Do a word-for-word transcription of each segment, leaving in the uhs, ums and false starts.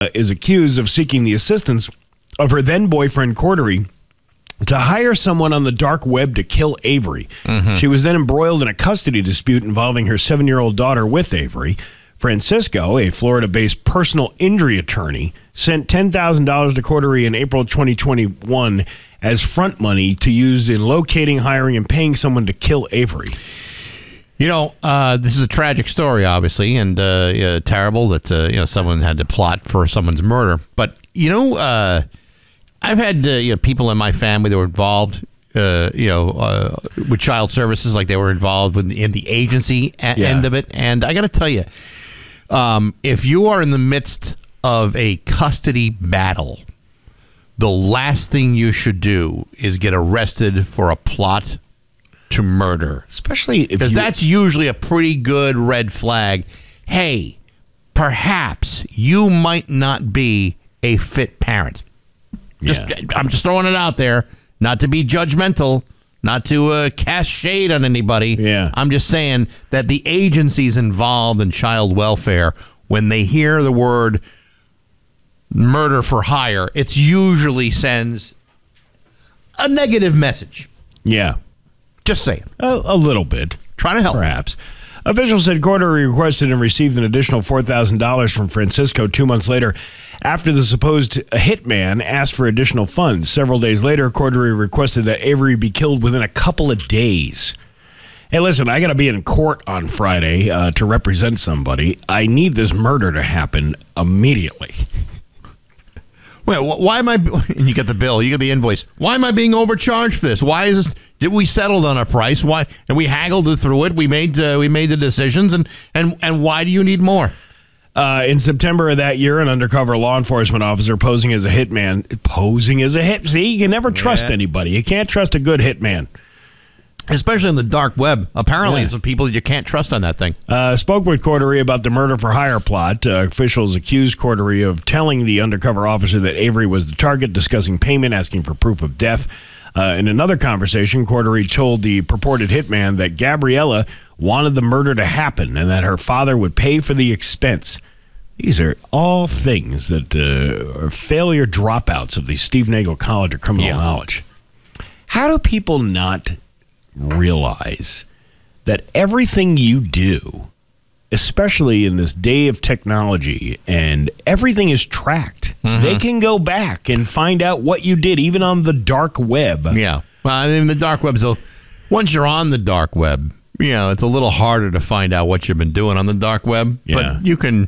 is accused of seeking the assistance of her then-boyfriend, Cordery, to hire someone on the dark web to kill Avery. Mm-hmm. She was then embroiled in a custody dispute involving her seven-year-old daughter with Avery. Francisco, a Florida-based personal injury attorney, sent ten thousand dollars to Cordery in April twenty twenty-one as front money to use in locating, hiring, and paying someone to kill Avery. You know, uh, this is a tragic story, obviously, and uh, yeah, terrible that uh, you know someone had to plot for someone's murder. But you know, uh, I've had uh, you know people in my family that were involved, uh, you know, uh, with child services, like they were involved with in the agency a- Yeah. end of it. And I got to tell you, um, if you are in the midst of a custody battle, the last thing you should do is get arrested for a plot to murder, Especially if because you, that's usually a pretty good red flag. Hey, perhaps you might not be a fit parent. Just, Yeah. I'm just throwing it out there, not to be judgmental, not to uh, cast shade on anybody. Yeah. I'm just saying that the agencies involved in child welfare, when they hear the word murder for hire, it usually sends a negative message. Yeah. Just saying. A, a little bit. Trying to help. Perhaps. Officials said Cordery requested and received an additional four thousand dollars from Francisco two months later after the supposed hitman asked for additional funds. Several days later, Cordery requested that Avery be killed within a couple of days. Hey, listen, I got to be in court on Friday uh, to represent somebody. I need this murder to happen immediately. Wait, wh- why am I? And you get the bill, you get the invoice. Why am I being overcharged for this? Why is this? Did we settled on a price? Why? And we haggled it through it. We made uh, we made the decisions. And and and why do you need more? Uh, in September of that year, an undercover law enforcement officer posing as a hitman, posing as a hit. See, you can never trust Yeah. anybody. You can't trust a good hitman. Especially in the dark web. Apparently, Yeah. it's the people that you can't trust on that thing. Uh, spoke with Cordery about the murder for hire plot. Uh, officials accused Cordery of telling the undercover officer that Avery was the target, discussing payment, asking for proof of death. Uh, in another conversation, Cordery told the purported hitman that Gabriella wanted the murder to happen and that her father would pay for the expense. These are all things that uh, are failure dropouts of the Steve Nagel College of Criminal Yeah. Knowledge. How do people not realize that everything you do, especially in this day of technology, and everything is tracked? Mm-hmm. They can go back and find out what you did, even on the dark web. Yeah. Well, I mean, the dark web's a, once you're on the dark web, you know, it's a little harder to find out what you've been doing on the dark web. Yeah. But you can,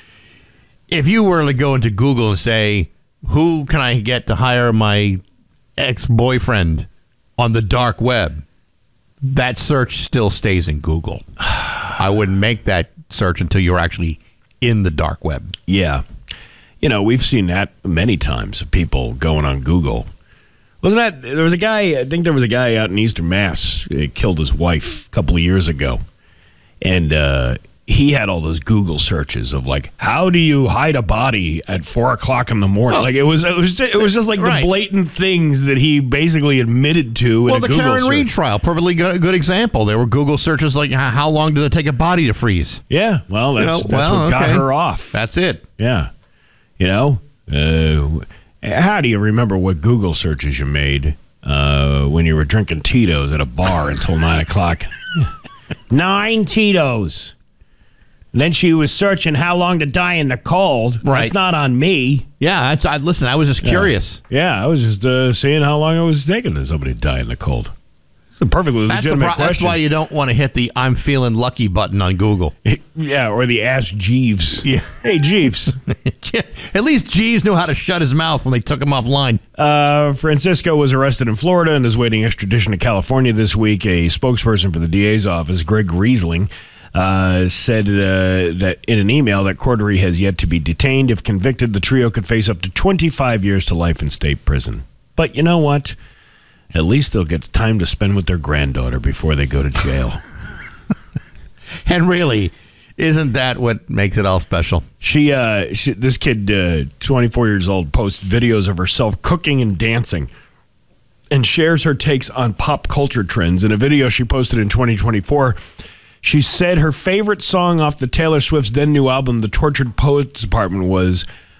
if you were to go into Google and say, who can I get to hire my ex-boyfriend on the dark web? That search still stays in Google. I wouldn't make that search until you're actually in the dark web. Yeah. You know, we've seen that many times, people going on Google. Wasn't that, there was a guy, I think there was a guy out in Eastern Mass, uh, killed his wife a couple of years ago. And uh, he had all those Google searches of like, how do you hide a body at four o'clock in the morning? Oh. Like it was, it was, it was just like Right. the blatant things that he basically admitted to. Well, in a the Google Karen search. Reed trial, perfectly good, good example. There were Google searches like, how how long did it take a body to freeze? Yeah, well, that's, You know, that's well, what got okay. her off. That's it. Yeah. You know, uh, how do you remember what Google searches you made uh, when you were drinking Tito's at a bar until nine o'clock? Nine Tito's. And then she was searching how long to die in the cold. Right. That's not on me. Yeah, that's, I, listen, I was just curious. Yeah, I was just uh, seeing how long it was taking to somebody to die in the cold. It's a perfectly That's, the legitimate pro- that's question. why you don't want to hit the I'm feeling lucky button on Google. Yeah, or the Ask Jeeves. Yeah. Hey, Jeeves. At least Jeeves knew how to shut his mouth when they took him offline. Uh, Francisco was arrested in Florida and is waiting extradition to California this week. A spokesperson for the D A's office, Greg Riesling, uh, said uh, that in an email that Cordery has yet to be detained. If convicted, the trio could face up to twenty-five years to life in state prison. But you know what? At least they'll get time to spend with their granddaughter before they go to jail. And really, isn't that what makes it all special? She, uh, she this kid, uh, twenty-four years old, posts videos of herself cooking and dancing and shares her takes on pop culture trends. In a video she posted in twenty twenty-four, she said her favorite song off the Taylor Swift's then new album, The Tortured Poets Department, was